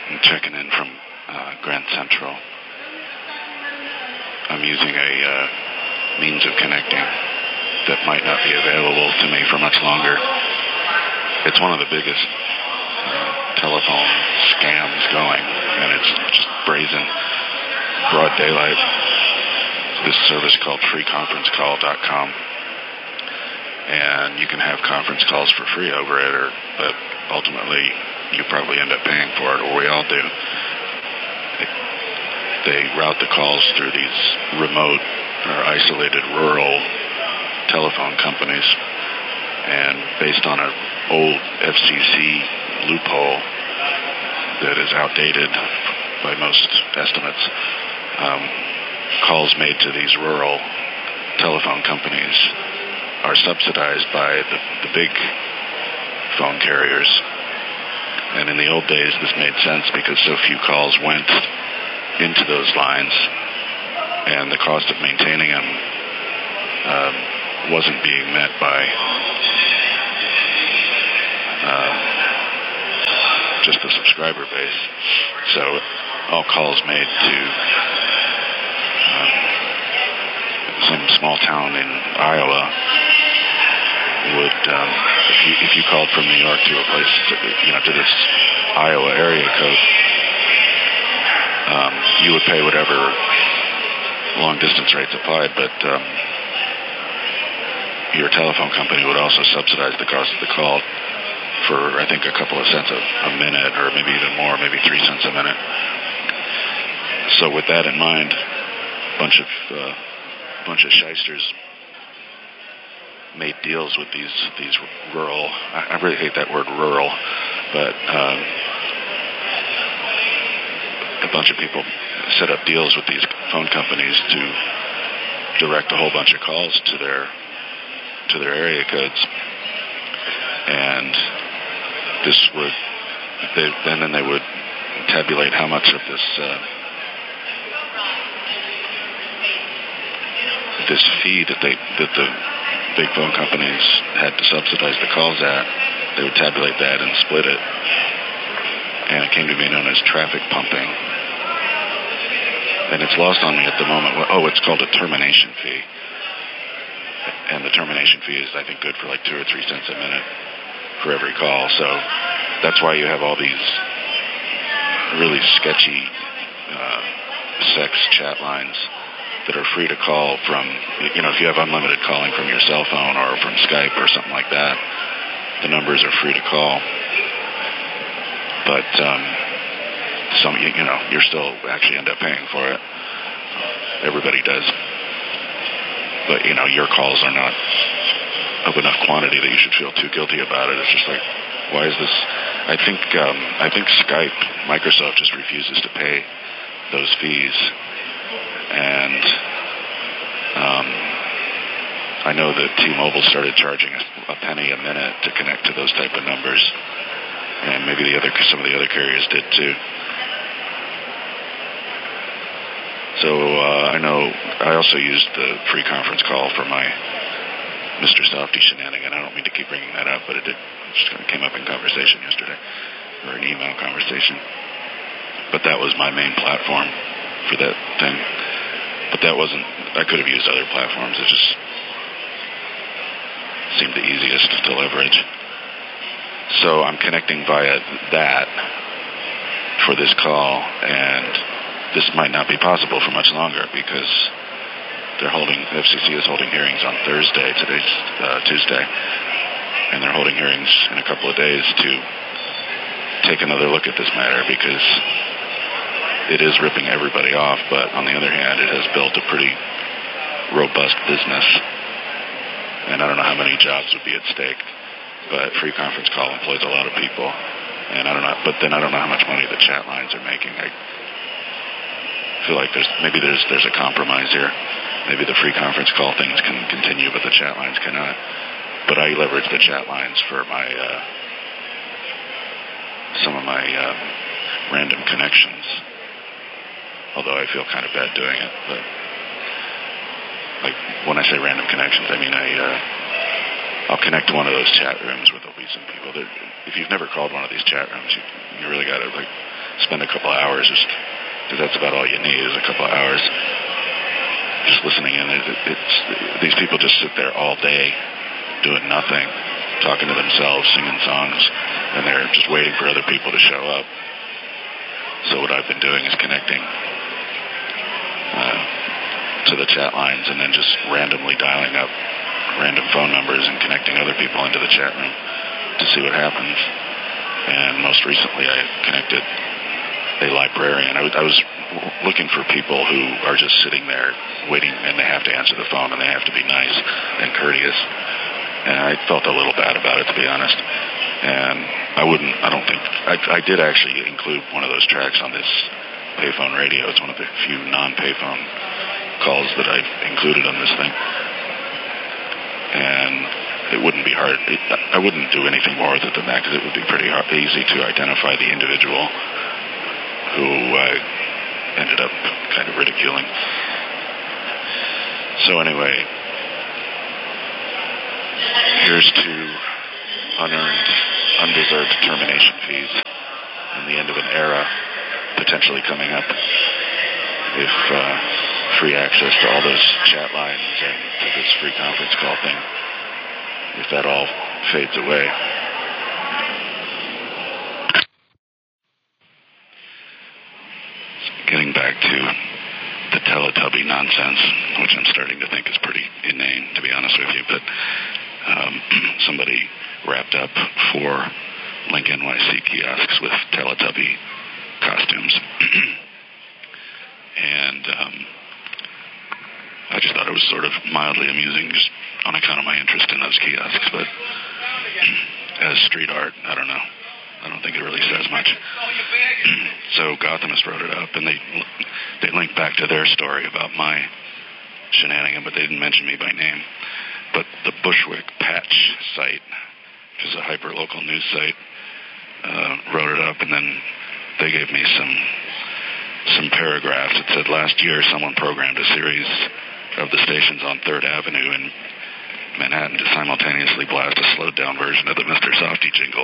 I'm checking in from Grand Central. I'm using a means of connecting that might not be available to me for much longer. It's one of the biggest telephone scams going, and it's just brazen, broad daylight. This service called freeconferencecall.com, and you can have conference calls for free over it, but ultimately you probably end up paying for it, or we all do. They route the calls through these remote or isolated rural telephone companies, and based on an old FCC loophole that is outdated by most estimates, calls made to these rural telephone companies are subsidized by the big phone carriers. And in the old days, this made sense because so few calls went into those lines, and the cost of maintaining them wasn't being met by just the subscriber base. So all calls made to some small town in Iowa would, if you called from New York to a place, to this Iowa area code, you would pay whatever long distance rates applied, but your telephone company would also subsidize the cost of the call for, I think, a couple of cents a minute, or maybe even more, maybe 3 cents a minute. So with that in mind, a bunch of shysters made deals with these rural. I really hate that word rural, but a bunch of people set up deals with these phone companies to direct a whole bunch of calls to their area codes, and then they would tabulate how much of this fee that the big phone companies had to subsidize the calls at. They would tabulate that and split it, and it came to be known as traffic pumping. And it's lost on me at the moment. It's called a termination fee. And the termination fee is, I think, good for like 2 or 3 cents a minute for every call. So that's why you have all these really sketchy sex chat lines that are free to call from, if you have unlimited calling from your cell phone or from Skype or something like that, the numbers are free to call. But you're still actually end up paying for it. Everybody does. But, your calls are not of enough quantity that you should feel too guilty about it. It's just like, why is this? I think Skype, Microsoft just refuses to pay those fees. And I know that T-Mobile started charging a penny a minute to connect to those type of numbers. And maybe some of the other carriers did too. So I know I also used the free conference call for my Mr. Softy shenanigan. I don't mean to keep bringing that up, but it just kind of came up in conversation yesterday, or an email conversation. But that was my main platform for that thing. But I could have used other platforms. It just seemed the easiest to leverage. So I'm connecting via that for this call, and this might not be possible for much longer because FCC is holding hearings on Thursday. Today's Tuesday, and they're holding hearings in a couple of days to take another look at this matter because it is ripping everybody off, but on the other hand, it has built a pretty robust business, and I don't know how many jobs would be at stake, but free conference call employs a lot of people, and I don't know how much money the chat lines are making. I feel like there's a compromise here. Maybe the free conference call things can continue, but the chat lines cannot. But I leverage the chat lines for some of my random connections. Although I feel kind of bad doing it, but like when I say random connections, I mean I'll connect to one of those chat rooms where there'll be some people that, if you've never called one of these chat rooms, you really got to spend a couple of hours, because that's about all you need is a couple of hours just listening in. These people just sit there all day doing nothing, talking to themselves, singing songs, and they're just waiting for other people to show up. So what I've been doing is connecting to the chat lines and then just randomly dialing up random phone numbers and connecting other people into the chat room to see what happens. And most recently I connected a librarian. I was looking for people who are just sitting there waiting, and they have to answer the phone, and they have to be nice and courteous. And I felt a little bad about it, to be honest. And I did actually include one of those tracks on this payphone radio. It's one of the few non-payphone calls that I've included on this thing. And it wouldn't be hard. I wouldn't do anything more with it than that, because it would be pretty easy to identify the individual who I ended up kind of ridiculing. So anyway, here's to unearned, undeserved termination fees and the end of an era potentially coming up if free access to all those chat lines and to this free conference call thing, if that all fades away. Getting back to the Teletubby nonsense, which I'm starting to think is pretty inane, to be honest with you, but somebody wrapped up 4 Link NYC kiosks with Teletubby costumes. And I just thought it was sort of mildly amusing just on account of my interest in those kiosks, but as street art, I don't know. I don't think it really says much. So Gothamist wrote it up, and they linked back to their story about my shenanigan, but they didn't mention me by name. But the Bushwick Patch site, which is a hyper-local news site, wrote it up, and then they gave me some paragraphs. It said, last year someone programmed a series of the stations on 3rd Avenue in Manhattan to simultaneously blast a slowed-down version of the Mr. Softy jingle.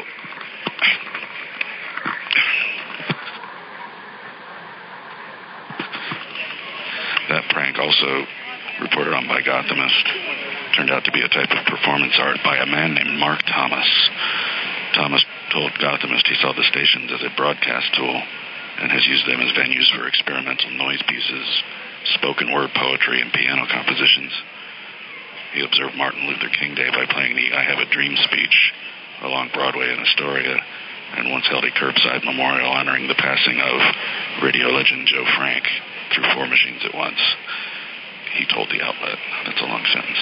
That prank, also reported on by Gothamist, turned out to be a type of performance art by a man named Mark Thomas. Thomas told Gothamist he saw the stations as a broadcast tool and has used them as venues for experimental noise pieces, spoken word poetry, and piano compositions. He observed Martin Luther King Day by playing the I Have a Dream speech along Broadway in Astoria, and once held a curbside memorial honoring the passing of radio legend Joe Frank through 4 machines at once. He told the outlet. That's a long sentence.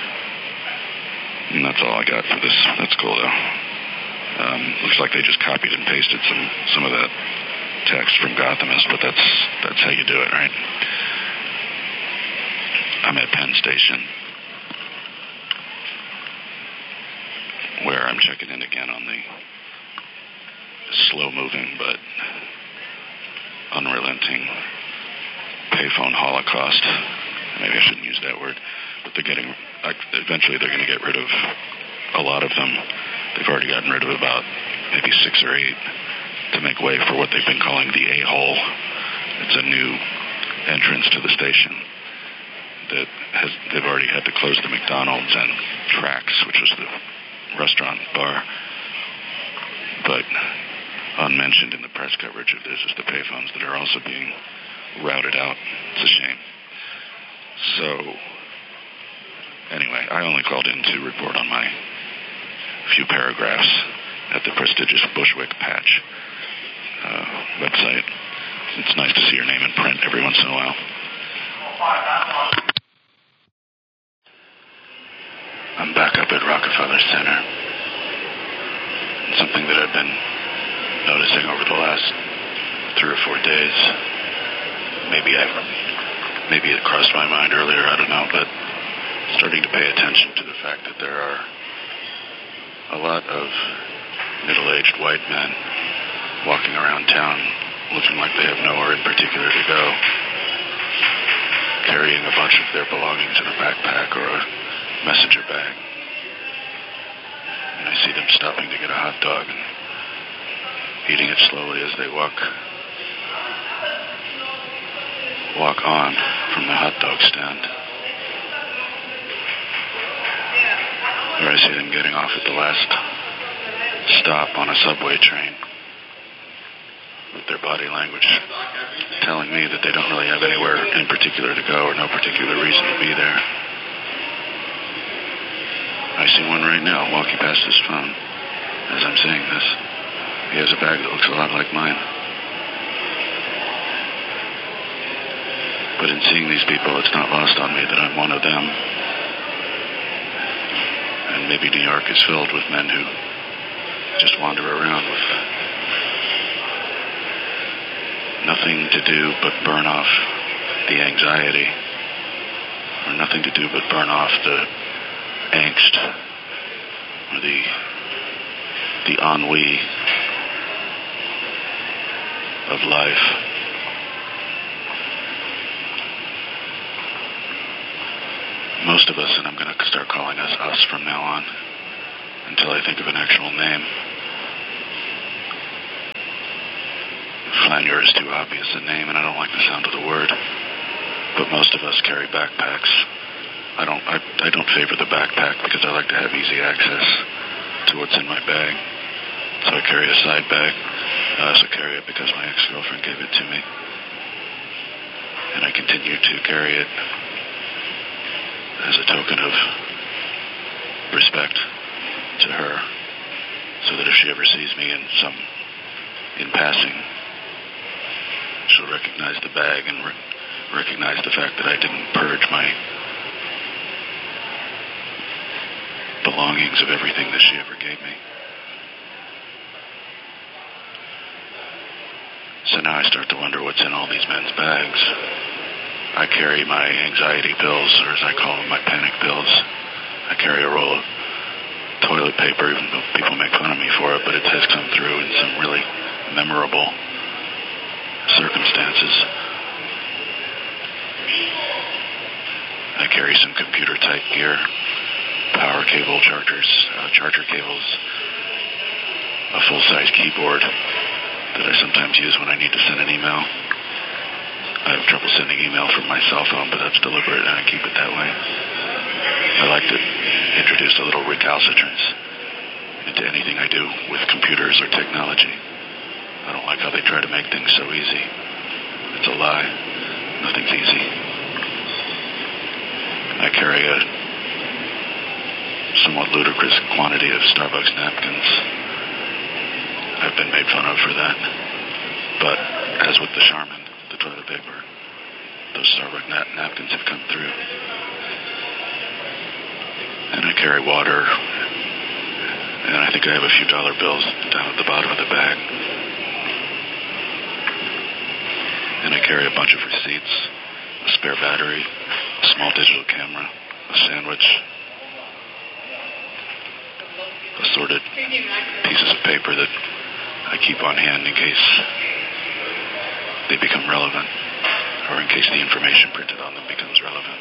And that's all I got for this. That's cool, though. Looks like they just copied and pasted some of that text from Gothamist, but that's how you do it, right? I'm at Penn Station, where I'm checking in again on the slow-moving but unrelenting payphone holocaust. Maybe I shouldn't use that word, but eventually they're going to get rid of a lot of them. They've already gotten rid of about maybe 6 or 8 to make way for what they've been calling the A-hole. It's a new entrance to the station they've already had to close the McDonald's and Trax, which was the restaurant bar. But unmentioned in the press coverage of this is the payphones that are also being routed out. It's a shame. So, anyway, I only called in to report on my few paragraphs at the prestigious Bushwick Patch website. It's nice to see your name in print every once in a while. I'm back up at Rockefeller Center. Something that I've been noticing over the last 3 or 4 days. Maybe it crossed my mind earlier, I don't know, but starting to pay attention to the fact that there are a lot of middle-aged white men walking around town looking like they have nowhere in particular to go, carrying a bunch of their belongings in a backpack or a messenger bag. And I see them stopping to get a hot dog and eating it slowly as they walk walk on from the hot dog stand, where I see them getting off at the last stop on a subway train, with their body language telling me that they don't really have anywhere in particular to go or no particular reason to be there. I see one right now walking past his phone as I'm saying this. He has a bag that looks a lot like mine. But in seeing these people, it's not lost on me that I'm one of them. And maybe New York is filled with men who just wander around with nothing to do but burn off the anxiety, or nothing to do but burn off the angst, or the ennui of life. Most of us, and I'm going to start calling us us from now on, until I think of an actual name. Flaneur is too obvious a name, and I don't like the sound of the word. But most of us carry backpacks. I don't favor the backpack because I like to have easy access to what's in my bag. So I carry a side bag. I also carry it because my ex-girlfriend gave it to me. And I continue to carry it as a token of respect to her, so that if she ever sees me in passing, she'll recognize the bag and recognize the fact that I didn't purge my belongings of everything that she ever gave me. So now I start to wonder what's in all these men's bags. I carry my anxiety pills, or as I call them, my panic pills. I carry a roll of toilet paper, even though people make fun of me for it, but it has come through in some really memorable circumstances. I carry some computer-type gear, power cable chargers, charger cables, a full-size keyboard that I sometimes use when I need to send an email. I have trouble sending email from my cell phone, but that's deliberate, and I keep it that way. I like to introduce a little recalcitrance into anything I do with computers or technology. I don't like how they try to make things so easy. It's a lie. Nothing's easy. I carry a somewhat ludicrous quantity of Starbucks napkins. I've been made fun of for that. But as with the Charmin, the toilet paper, those Starbucks napkins have come through. And I carry water, and I think I have a few dollar bills down at the bottom of the bag. And I carry a bunch of receipts, a spare battery, a small digital camera, a sandwich, assorted pieces of paper that I keep on hand in case they become relevant, or in case the information printed on them becomes relevant.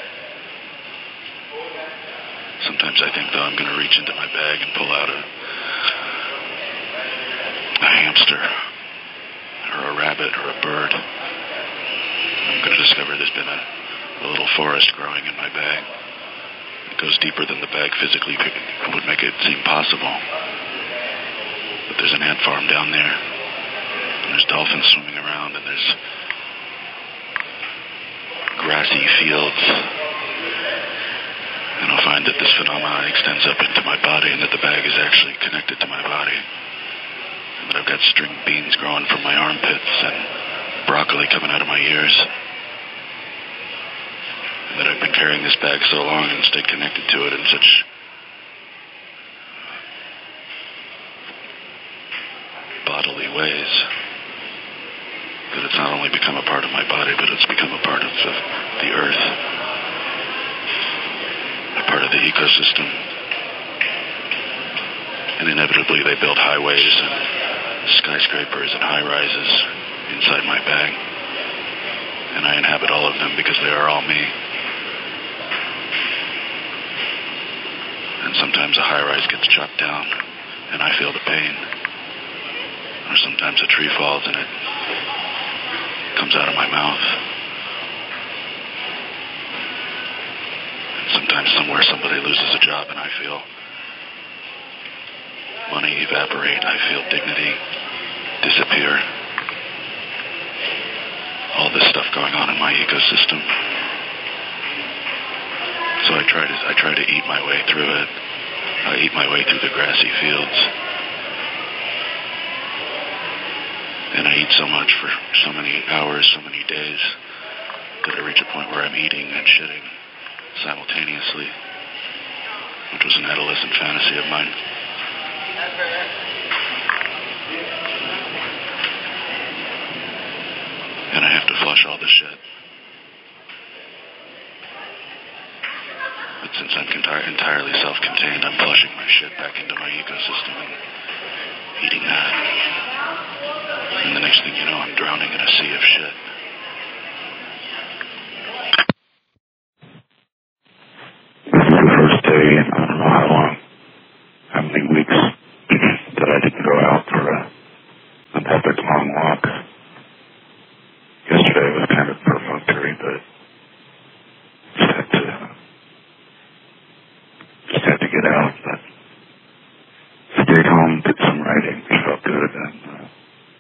Sometimes I think, though, I'm going to reach into my bag and pull out a hamster, or a rabbit, or a bird. I'm going to discover there's been a little forest growing in my bag. It goes deeper than the bag physically would make it seem possible. But there's an ant farm down there, and there's dolphins swimming around, and there's grassy fields. And I'll find that this phenomenon extends up into my body, and that the bag is actually connected to my body. And that I've got string beans growing from my armpits and broccoli coming out of my ears. And that I've been carrying this bag so long and stayed connected to it in such bodily ways that it's not only become a part of my body, but it's become a part of the earth, a part of the ecosystem. And inevitably they build highways and skyscrapers and high-rises inside my bag. And I inhabit all of them because they are all me. And sometimes a high-rise gets chopped down and I feel the pain. Or sometimes a tree falls and it comes out of my mouth. sometimes somewhere somebody loses a job and I feel money evaporate. I feel dignity disappear. All this stuff going on in my ecosystem. So I try to eat my way through it. I eat my way through the grassy fields. And I eat so much for so many hours, so many days, that I reach a point where I'm eating and shitting simultaneously, which was an adolescent fantasy of mine. And I have to flush all this shit. But since I'm entirely self-contained, I'm flushing my shit back into my ecosystem and eating that. And the next thing you know, I'm drowning in a sea of shit. This is the first day in I don't know how many weeks that I didn't go out for an epic long walk. Yesterday was kind of perfunctory, but just had to get out. But stayed home, did some writing, which felt good, and